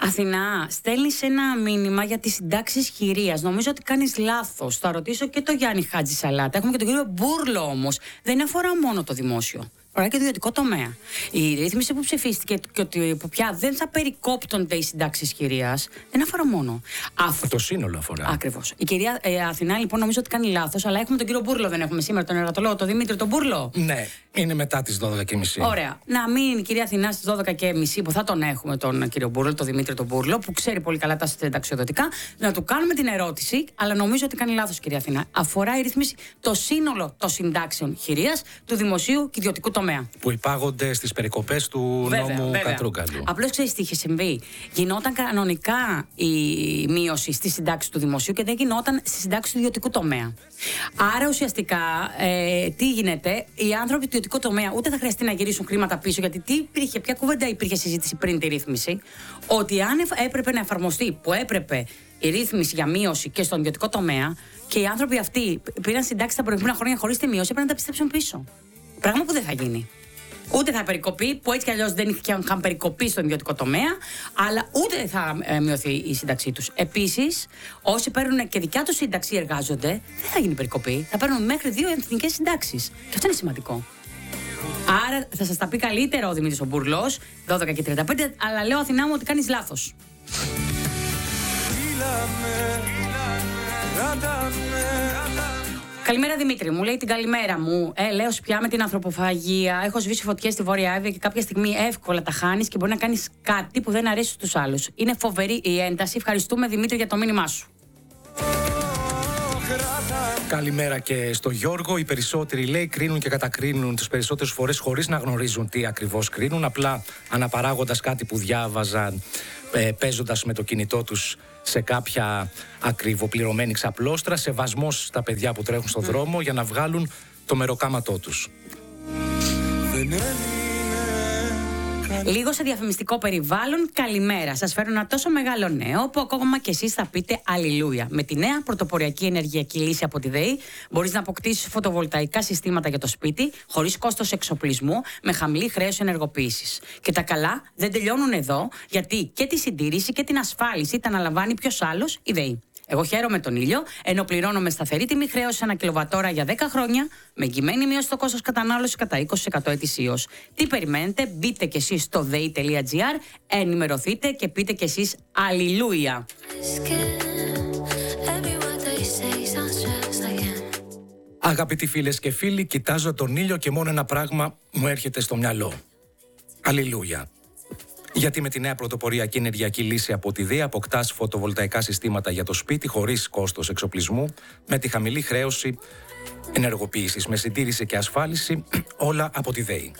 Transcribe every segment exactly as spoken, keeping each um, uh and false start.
Αθηνά, στέλνεις ένα μήνυμα για τις συντάξεις χειρίας. Νομίζω ότι κάνεις λάθος. Θα ρωτήσω και τον Γιάννη Χατζησαλάτα. Έχουμε και τον κύριο Μπούρλο όμως. Δεν αφορά μόνο το δημόσιο. Αφορά και το ιδιωτικό τομέα. Η ρύθμιση που ψηφίστηκε και ότι που πια δεν θα περικόπτονται οι συντάξεις χειρίας δεν αφορά μόνο. Αφ... Το σύνολο αφορά. Ακριβώς. Η κυρία ε, Αθηνά λοιπόν νομίζω ότι κάνει λάθος, αλλά έχουμε τον κύριο Μπούρλο, δεν έχουμε σήμερα τον εργατολόγο, τον Δημήτρη τον Μπούρλο. Ναι, είναι μετά τις δώδεκα και μισή. Ωραία. Να μείνει η κυρία Αθηνά στις δώδεκα και μισή που θα τον έχουμε τον κύριο Μπούρλο, τον Δημήτρη τον Μπούρλο, που ξέρει πολύ καλά τα συνταξιοδοτικά, να του κάνουμε την ερώτηση, αλλά νομίζω ότι κάνει λάθος η κυρία Αθηνά. Αφορά η ρύθμιση το σύνολο των συντάξεων χειρίας του δημοσίου και ιδιωτικού τομέα. Που υπάγονται στις περικοπές του βέβαια, νόμου βέβαια. Κατρούγκαλου. Απλώς ξέρεις τι είχε συμβεί. Γινόταν κανονικά η μείωση στη συντάξη του δημοσίου και δεν γινόταν στη συντάξη του ιδιωτικού τομέα. Άρα ουσιαστικά ε, τι γίνεται, οι άνθρωποι του ιδιωτικού τομέα ούτε θα χρειαστεί να γυρίσουν χρήματα πίσω, γιατί τι υπήρχε, ποια κουβέντα υπήρχε συζήτηση πριν τη ρύθμιση, ότι αν έπρεπε να εφαρμοστεί, που έπρεπε η ρύθμιση για μείωση και στον ιδιωτικό τομέα, και οι άνθρωποι αυτοί πήραν συντάξει τα προηγούμενα χρόνια χωρίς τη μείωση, έπρεπε να τα πιστέψουν πίσω. Πράγμα που δεν θα γίνει. Ούτε θα περικοπεί, που έτσι κι αλλιώς δεν είχε καν περικοπεί στον ιδιωτικό τομέα, αλλά ούτε θα ε, μειωθεί η σύνταξή τους. Επίσης, όσοι παίρνουν και δικιά τους σύνταξη εργάζονται, δεν θα γίνει περικοπή. Θα παίρνουν μέχρι δύο εθνικές συντάξεις. Και αυτό είναι σημαντικό. Άρα θα σας τα πει καλύτερα ο Δημήτρης ο Μπούρλος, δώδεκα και τριάντα πέντε, αλλά λέω Αθηνά μου ότι κάνεις λάθος. Καλημέρα Δημήτρη, μου λέει την καλημέρα μου. Ε, λέω πια με την ανθρωποφαγία. Έχω σβήσει φωτιές στη Βόρεια Εύβοια και κάποια στιγμή εύκολα τα χάνεις και μπορεί να κάνεις κάτι που δεν αρέσει στους άλλους. Είναι φοβερή η ένταση. Ευχαριστούμε Δημήτρη για το μήνυμά σου. Καλημέρα και στο Γιώργο. Οι περισσότεροι λέει κρίνουν και κατακρίνουν τις περισσότερες φορές χωρίς να γνωρίζουν τι ακριβώς κρίνουν. Απλά αναπαράγοντας κάτι που διάβαζαν, ε, παίζοντας με το κινητό τους σε κάποια ακριβοπληρωμένη ξαπλώστρα, σεβασμός στα παιδιά που τρέχουν στον mm. δρόμο για να βγάλουν το μεροκάματό τους. Λίγο σε διαφημιστικό περιβάλλον, καλημέρα. Σας φέρω ένα τόσο μεγάλο νέο που ακόμα και εσείς θα πείτε αλληλούια. Με τη νέα πρωτοποριακή ενεργειακή λύση από τη ΔΕΗ μπορείς να αποκτήσεις φωτοβολταϊκά συστήματα για το σπίτι, χωρίς κόστος εξοπλισμού, με χαμηλή χρέωση ενεργοποίησης. Και τα καλά δεν τελειώνουν εδώ, γιατί και τη συντήρηση και την ασφάλιση τα αναλαμβάνει ποιος άλλος, η ΔΕΗ. Εγώ χαίρομαι τον ήλιο, ενώ πληρώνω με σταθερή τιμή χρέωση ένα κιλοβατόρα για δέκα χρόνια, με εγγυημένη μείωση στο κόστος κατανάλωσης κατά είκοσι τοις εκατό ετησίως. Τι περιμένετε, μπείτε κι εσείς στο δέη τελεία τζι άρ, ενημερωθείτε και πείτε κι εσείς αλληλούια. Αγαπητοί φίλες και φίλοι, κοιτάζω τον ήλιο και μόνο ένα πράγμα μου έρχεται στο μυαλό. Αλληλούια. Γιατί με τη νέα πρωτοποριακή ενεργειακή λύση από τη ΔΕΗ αποκτάς φωτοβολταϊκά συστήματα για το σπίτι χωρίς κόστος εξοπλισμού, με τη χαμηλή χρέωση ενεργοποίησης, με συντήρηση και ασφάλιση, όλα από τη ΔΕΗ.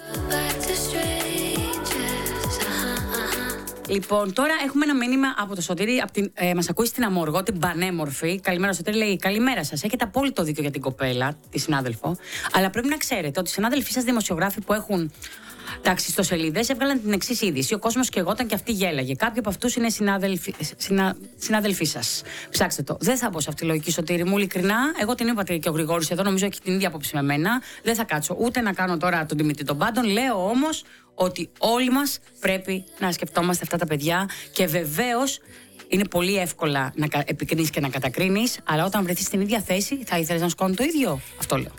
Λοιπόν, τώρα έχουμε ένα μήνυμα από το Σωτήρη, από την, ε, μας ακούει στην Αμοργό, την πανέμορφη. Καλημέρα, Σωτήρη, λέει: καλημέρα σας. Έχετε απόλυτο δίκιο για την κοπέλα, τη συνάδελφο. Αλλά πρέπει να ξέρετε ότι οι συνάδελφοί σας δημοσιογράφοι που έχουν. Εντάξει, ιστοσελίδες έβγαλαν την εξής είδηση. Ο κόσμος καιγόταν και αυτή γέλαγε. Κάποιοι από αυτούς είναι συνάδελφοι, συνα, συνάδελφοί σας. Ψάξτε το. Δεν θα μπω σε αυτή τη λογική, Σωτήρη μου, ειλικρινά. Εγώ την είπα και ο Γρηγόρης εδώ, νομίζω έχει την ίδια άποψη με μένα. Δεν θα κάτσω ούτε να κάνω τώρα τον Δημήτρη των Πάντων. Λέω όμως ότι όλοι μας πρέπει να σκεφτόμαστε αυτά τα παιδιά και βεβαίως. Είναι πολύ εύκολα να επικρίνεις και να κατακρίνεις, αλλά όταν βρεθείς στην ίδια θέση θα ήθελες να σου κάνουν το ίδιο. Αυτό λέω.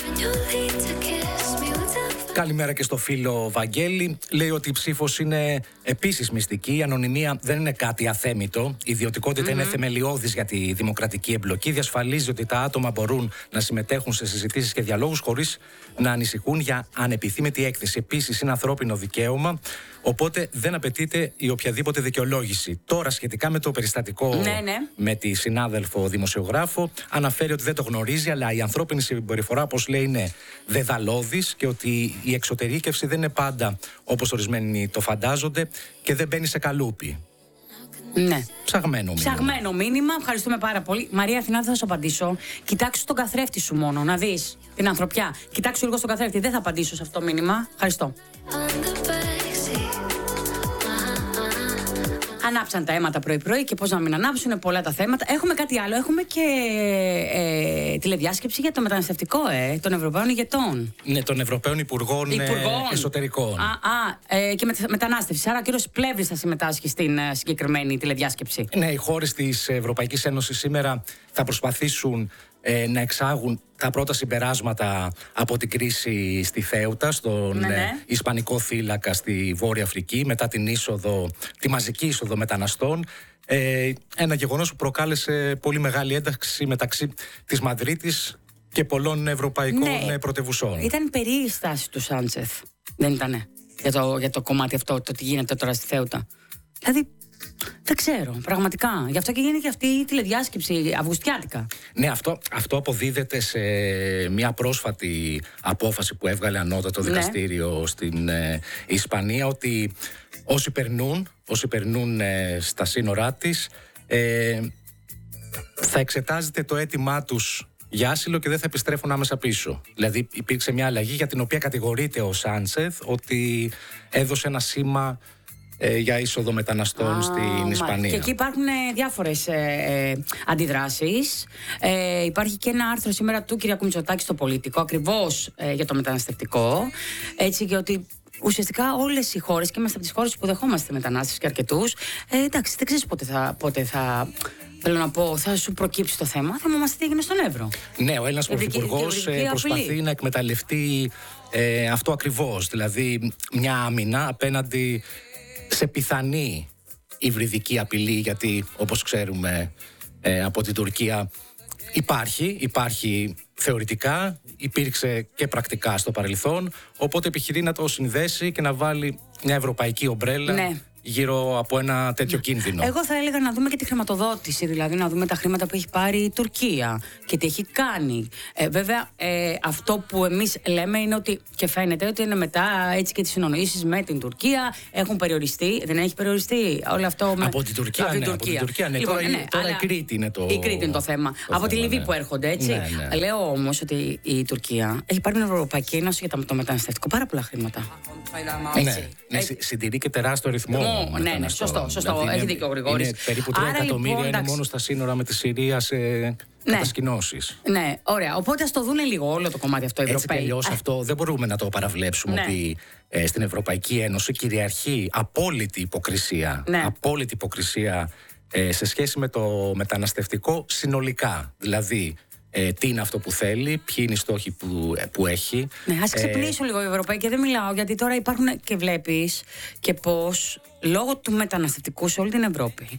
Καλημέρα και στο φίλο Βαγγέλη. Λέει ότι η ψήφος είναι επίσης μυστική. Η ανωνυμία δεν είναι κάτι αθέμητο. Η ιδιωτικότητα mm-hmm. είναι θεμελιώδης για τη δημοκρατική εμπλοκή. Διασφαλίζει ότι τα άτομα μπορούν να συμμετέχουν σε συζητήσεις και διαλόγους χωρίς να ανησυχούν για ανεπιθύμητη έκθεση. Επίσης, είναι ανθρώπινο δικαίωμα. Οπότε δεν απαιτείται η οποιαδήποτε δικαιολόγηση. Τώρα, σχετικά με το περιστατικό ναι, ναι. με τη συνάδελφο δημοσιογράφο, αναφέρει ότι δεν το γνωρίζει, αλλά η ανθρώπινη συμπεριφορά, όπως λέει, είναι δεδαλώδης και ότι η εξωτερήκευση δεν είναι πάντα όπως ορισμένοι το φαντάζονται και δεν μπαίνει σε καλούπι. Ναι. Ψαγμένο μήνυμα. Ψαγμένο μήνυμα. Ευχαριστούμε πάρα πολύ. Μαρία Αθηνά, δεν θα σου απαντήσω. Κοιτάξου τον καθρέφτη σου μόνο, να δεις την ανθρωπιά. Κοιτάξου λίγο στον καθρέφτη. Δεν θα απαντήσω σε αυτό το μήνυμα. Ευχαριστώ. Ανάψαν τα αίματα πρωί-πρωί και πώς να μην ανάψουν, πολλά τα θέματα. Έχουμε κάτι άλλο. Έχουμε και ε, τηλεδιάσκεψη για το μεταναστευτικό, ε, των Ευρωπαίων ηγετών. Ναι, των Ευρωπαίων Υπουργών, Υπουργών. Εσωτερικών. Α, α ε, και με, μετανάστευση. Άρα ο κύριος Πλεύρης θα συμμετάσχει στην ε, συγκεκριμένη τηλεδιάσκεψη. Ναι, οι χώρες της Ευρωπαϊκής Ένωσης σήμερα θα προσπαθήσουν ε, να εξάγουν τα πρώτα συμπεράσματα από την κρίση στη Θέουτα, στον ναι, ναι. Ε, Ισπανικό θύλακα στη Βόρεια Αφρική, μετά την είσοδο, τη μαζική είσοδο μεταναστών. Ε, ένα γεγονός που προκάλεσε πολύ μεγάλη ένταξη μεταξύ της Μαδρίτης και πολλών ευρωπαϊκών ναι. πρωτευουσών. Ήταν περίεργη στάση του Σάντσεθ, δεν ήτανε, για το, για το κομμάτι αυτό, το τι γίνεται τώρα στη Θέουτα. Δηλαδή, δεν ξέρω, πραγματικά. Γι' αυτό και γίνεται και αυτή η τηλεδιάσκεψη αυγουστιάτικα. Ναι, αυτό, αυτό αποδίδεται σε μια πρόσφατη απόφαση που έβγαλε ανώτατο δικαστήριο ναι. στην ε, Ισπανία, ότι όσοι περνούν, όσοι περνούν ε, στα σύνορά της, ε, θα εξετάζεται το αίτημά τους για άσυλο και δεν θα επιστρέφουν άμεσα πίσω. Δηλαδή υπήρξε μια αλλαγή για την οποία κατηγορείται ο Σάντσεθ ότι έδωσε ένα σήμα ε, για είσοδο μεταναστών ah, στην Ισπανία. Και εκεί υπάρχουν ε, διάφορες ε, ε, αντιδράσεις. Ε, υπάρχει και ένα άρθρο σήμερα του Κυριάκου Μητσοτάκη στο Πολίτικο, ακριβώς ε, για το μεταναστευτικό. Έτσι και ότι ουσιαστικά όλες οι χώρες, και είμαστε από τις χώρες που δεχόμαστε μετανάστες και αρκετούς, ε, εντάξει, δεν ξέρεις πότε θα, πότε θα, θέλω να πω, θα σου προκύψει το θέμα. Θα μου τι έγινε στον Εύρο. Ναι, ο Έλληνας Πρωθυπουργός προσπαθεί να εκμεταλλευτεί ε, αυτό ακριβώς. Δηλαδή, μια άμυνα απέναντι σε πιθανή υβριδική απειλή, γιατί όπως ξέρουμε ε, από την Τουρκία υπάρχει, υπάρχει θεωρητικά, υπήρξε και πρακτικά στο παρελθόν, οπότε επιχειρεί να το συνδέσει και να βάλει μια ευρωπαϊκή ομπρέλα ναι. γύρω από ένα τέτοιο κίνδυνο. Εγώ θα έλεγα να δούμε και τη χρηματοδότηση, δηλαδή να δούμε τα χρήματα που έχει πάρει η Τουρκία και τι έχει κάνει. Ε, βέβαια, ε, αυτό που εμείς λέμε είναι ότι, και φαίνεται ότι είναι μετά έτσι και τις συνονοήσεις με την Τουρκία έχουν περιοριστεί. Δεν έχει περιοριστεί όλο αυτό με... Από την Τουρκία, ναι, από την Τουρκία, ναι. Λοιπόν, τώρα ναι, τώρα η Κρήτη είναι το... Η Κρήτη είναι το θέμα. Το από θέμα, τη Λιβύη ναι. που έρχονται, έτσι. Ναι, ναι. Λέω όμως ότι η Τουρκία έχει πάρει την Ευρωπαϊκή Ένωση για το μεταναστευτικό πάρα πολλά χρήματα. Ναι, ναι, συντηρεί και τεράστιο ρυθμό. Ναι, ναι, ναι, σωστό, σωστό. Δηλαδή, έχει δίκιο ο Γρηγόρης. Είναι περίπου τρία εκατομμύρια λοιπόν, είναι μόνο στα σύνορα με τη Συρία σε ναι. κατασκηνώσεις. Ναι, ωραία. Οπότε ας το δούνε λίγο όλο το κομμάτι αυτό οι Ευρωπαίοι. Έτσι κι αλλιώς αυτό δεν μπορούμε να το παραβλέψουμε, ναι. ότι ε, στην Ευρωπαϊκή Ένωση κυριαρχεί απόλυτη υποκρισία. Ναι. Απόλυτη υποκρισία ε, σε σχέση με το μεταναστευτικό συνολικά. Δηλαδή, Ε, τι είναι αυτό που θέλει, ποιοι είναι οι στόχοι που, που έχει. Ναι, ας ξυπνήσουν ε, λίγο οι Ευρωπαίοι και δεν μιλάω γιατί τώρα υπάρχουν και βλέπεις και πως λόγω του μεταναστευτικού σε όλη την Ευρώπη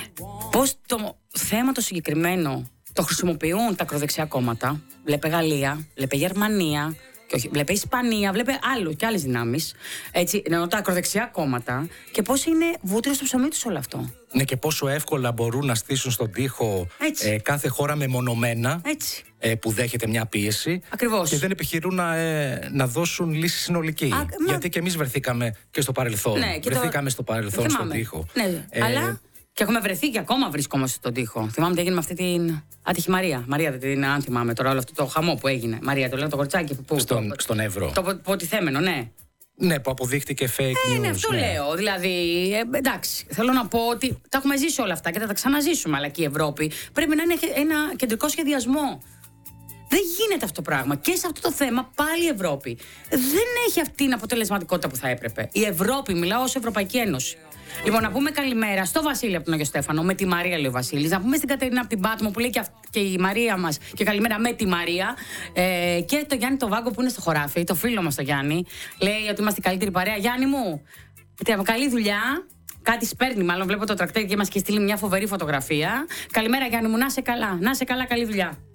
πως το θέμα το συγκεκριμένο το χρησιμοποιούν τα ακροδεξιά κόμματα. Βλέπε Γαλλία, βλέπε Γερμανία, και όχι, βλέπε Ισπανία, βλέπε άλλο και άλλες δυνάμεις. Έτσι, ενώ τα ακροδεξιά κόμματα και πώς είναι βούτυρο στο ψωμί τους όλο αυτό. Ναι, και πόσο εύκολα μπορούν να στήσουν στον τοίχο ε, κάθε χώρα μεμονωμένα ε, που δέχεται μια πίεση. Ακριβώς. Και δεν επιχειρούν να, ε, να δώσουν λύση συνολική. Α, γιατί μα... και εμείς βρεθήκαμε και στο παρελθόν. Ναι, και βρεθήκαμε το... στο παρελθόν στον τοίχο. Ναι, ε, αλλά και έχουμε βρεθεί και ακόμα βρισκόμαστε στον τοίχο. Θυμάμαι τι έγινε με αυτή την άτυχη Μαρία. Μαρία δεν την αν θυμάμαι τώρα, όλο αυτό το χαμό που έγινε. Μαρία, το λένε το κορτσάκι που. Στον, το, στον Εύρο. Το, το ποτιθέμενο, ναι. Ναι, που αποδείχτηκε fake news. Ε, ναι, αυτό ναι. λέω. Δηλαδή, ε, εντάξει, θέλω να πω ότι τα έχουμε ζήσει όλα αυτά και θα τα ξαναζήσουμε. Αλλά και η Ευρώπη πρέπει να είναι ένα κεντρικό σχεδιασμό. Δεν γίνεται αυτό το πράγμα. Και σε αυτό το θέμα πάλι η Ευρώπη δεν έχει αυτή την αποτελεσματικότητα που θα έπρεπε. Η Ευρώπη, μιλάω ως Ευρωπαϊκή Ένωση. Λοιπόν, να πούμε καλημέρα στο Βασίλη από τον Άγιο Στέφανο, με τη Μαρία λέει ο Βασίλης. Να πούμε στην Κατερίνα από την Πάτμο που λέει και, και η Μαρία μας και καλημέρα με τη Μαρία. Ε, και το Γιάννη το Βάγκο που είναι στο χωράφι, το φίλο μας το Γιάννη. Λέει ότι είμαστε η καλύτερη παρέα. Γιάννη μου, καλή δουλειά. Κάτι σπέρνει, μάλλον βλέπω το τρακτέρ και μας και στείλει μια φοβερή φωτογραφία. Καλημέρα Γιάννη μου, να σε καλά. Να σε καλά, καλή δουλειά.